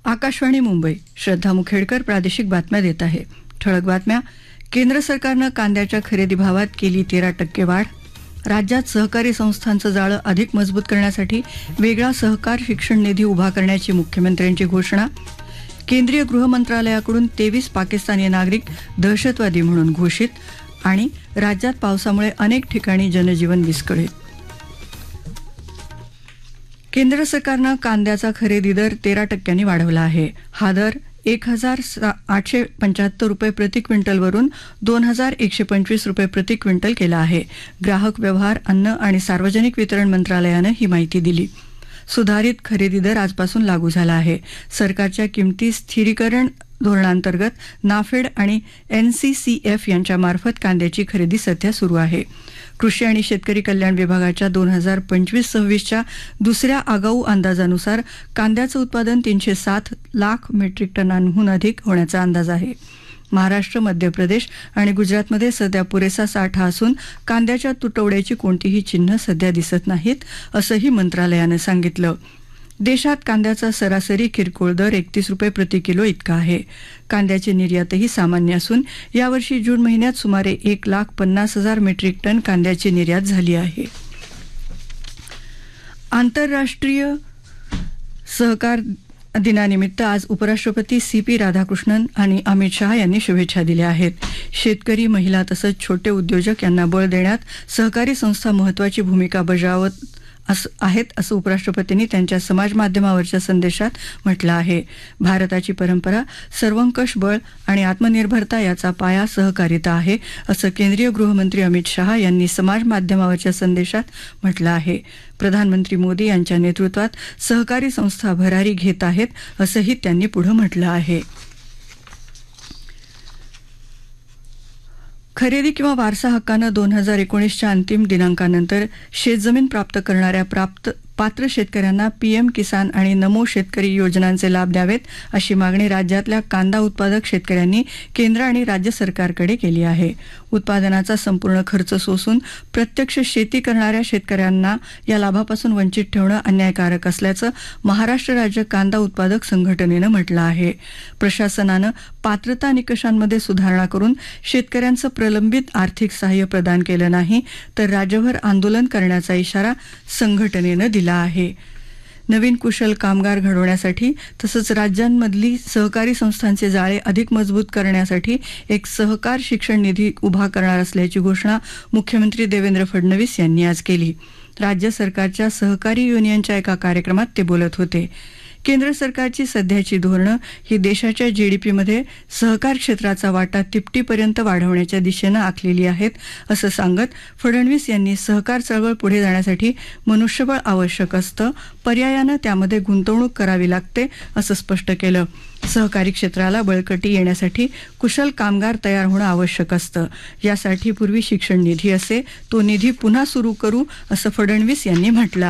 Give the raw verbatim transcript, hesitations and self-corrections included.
आकाशवाणी मुंबई. श्रद्धा मुखेडकर प्रादेशिक बातम्या देत आहे. ठळक बातम्या. केंद्र सरकारनं कांद्याच्या खरेदी भावात केली तेरा टक्के वाढ. राज्यात सहकारी संस्थांचं जाळं अधिक मजबूत करण्यासाठी वेगळा सहकार शिक्षण निधी उभा करण्याची मुख्यमंत्र्यांची घोषणा. केंद्रीय गृह मंत्रालयाकडून तेवीस पाकिस्तानी नागरिक दहशतवादी म्हणून घोषित. आणि राज्यात पावसामुळे अनेक ठिकाणी जनजीवन विस्कळीत. केंद्र सरकारनं कांद्याचा खरेदी दर तेरा टक्क्यांनी वाढवला आहे. हा दर एक हजार आठशे पंच्याहत्तर रुपये प्रति क्विंटलवरून दोन हजार एकशे पंचवीस रुपये प्रति क्विंटल केला आहे. ग्राहक व्यवहार, अन्न आणि सार्वजनिक वितरण मंत्रालयानं ही माहिती दिली. सुधारित खरेदी दर आजपासून लागू झाला आहे. सरकारच्या किमती स्थिरीकरण धोरणांतर्गत नाफेड आणि एन सी सी एफ यांच्यामार्फत कांद्याची खरेदी सध्या सुरू आहे. कृषी आणि शेतकरी कल्याण विभागाच्या दोन हजार पंचवीस सव्वीसच्या दुसऱ्या आगाऊ अंदाजानुसार कांद्याचं उत्पादन तीनशे सात लाख मेट्रिक टनांहून अधिक होण्याचा अंदाज आहे. महाराष्ट्र, मध्य प्रदेश आणि गुजरातमध्ये सध्या पुरेसा साठा असून कांद्याच्या तुटवड्याची कोणतीही चिन्ह सध्या दिसत नाहीत, असंही मंत्रालयानं सांगितलं. देशात कांद्याचा सरासरी किरकोळ दर एकतीस रुपये प्रति किलो इतका आहे. कांद्याची निर्यातही सामान्य असून यावर्षी जून महिन्यात सुमारे एक लाख पन्नास हजार मेट्रिक टन कांद्याची निर्यात झाली आहे. आंतरराष्ट्रीय सहकार दिनानिमित्त आज उपराष्ट्रपती सी पी राधाकृष्णन आणि अमित शहा यांनी शुभेच्छा दिल्या आहेत. शेतकरी, महिला तसंच छोटे उद्योजक यांना बळ देण्यात सहकारी संस्था महत्त्वाची भूमिका बजावत आहेत असं उपराष्ट्रपतींनी त्यांच्या समाज माध्यमावरच्या संदेशात म्हटलं आहे. भारताची परंपरा सर्वंकष बळ आणि आत्मनिर्भरता याचा पाया सहकारिता आहे, असं केंद्रीय गृहमंत्री अमित शहा यांनी समाज माध्यमावरच्या संदेशात म्हटलं आहे. प्रधानमंत्री मोदी यांच्या नेतृत्वात सहकारी संस्था भरारी घेत आहेत, असंही त्यांनी पुढं म्हटलं आहे. खरेदी किंवा वारसा हक्कानं दोन हजार एकोणीसच्या अंतिम दिनांकानंतर शेतजमीन प्राप्त करणाऱ्या प्राप्त पात्र शेतकऱ्यांना पीएम किसान आणि नमो शेतकरी योजनांचे लाभ द्यावेत, अशी मागणी राज्यातल्या कांदा उत्पादक शेतकऱ्यांनी केंद्र आणि राज्य सरकारकडे केली आहे. उत्पादनाचा संपूर्ण खर्च सोसून प्रत्यक्ष शेती करणाऱ्या शेतकऱ्यांना या लाभापासून वंचित ठेवणं अन्यायकारक असल्याचं महाराष्ट्र राज्य कांदा उत्पादक संघटनेनं म्हटलं आहे. प्रशासनानं पात्रता निकषांमध्ये सुधारणा करून शेतकऱ्यांचं प्रलंबित आर्थिक सहाय्य प्रदान केलं नाही तर राज्यभर आंदोलन करण्याचा इशारा संघटनेनं दिला आहे. नवीन कुशल कामगार घडवण्यासाठी तसंच राज्यांमधली सहकारी संस्थांचे जाळे अधिक मजबूत करण्यासाठी एक सहकार शिक्षण निधी उभा करणार असल्याची घोषणा मुख्यमंत्री देवेंद्र फडणवीस यांनी आज केली. राज्य सरकारच्या सहकारी युनियनच्या एका कार्यक्रमात ते बोलत होते. केंद्र सरकारची सध्याची धोरणं ही देशाच्या जीडीपीमध्ये सहकार क्षेत्राचा वाटा तिपटीपर्यंत वाढवण्याच्या दिशेनं आखलेली आहेत, असं सांगत फडणवीस यांनी सहकार चळवळ पुढे जाण्यासाठी मनुष्यबळ आवश्यक असतं, पर्यायानं त्यामध्ये गुंतवणूक करावी लागते, असं स्पष्ट केलं. सहकारी क्षेत्राला बळकटी येण्यासाठी कुशल कामगार तयार होणं आवश्यक असतं. यासाठी पूर्वी शिक्षण निधी असे तो निधी पुन्हा सुरू करू, असं फडणवीस यांनी म्हटलं